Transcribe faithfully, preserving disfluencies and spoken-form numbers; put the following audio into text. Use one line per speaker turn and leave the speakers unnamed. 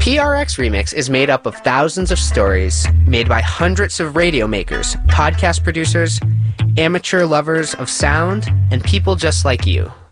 P R X Remix is made up of thousands of stories made by hundreds of radio makers, podcast producers, amateur lovers of sound, and people just like you.